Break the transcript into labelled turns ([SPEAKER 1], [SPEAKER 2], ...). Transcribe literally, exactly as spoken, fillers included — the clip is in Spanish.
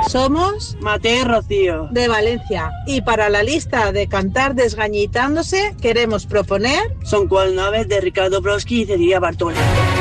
[SPEAKER 1] Somos
[SPEAKER 2] Mateo y Rocío,
[SPEAKER 1] de Valencia, y para la lista de Cantar desgañitándose queremos proponer
[SPEAKER 2] Son cual naves de Ricardo Broski y Cecilia Bartola.